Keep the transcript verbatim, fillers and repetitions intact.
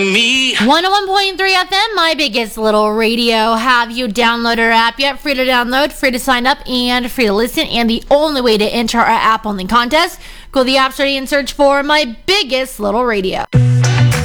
Me. one oh one point three F M, My Biggest Little Radio. Have you downloaded our app yet? Free to download, free to sign up, and free to listen. And the only way to enter our app-only contest, go to the App Store and search for My Biggest Little Radio.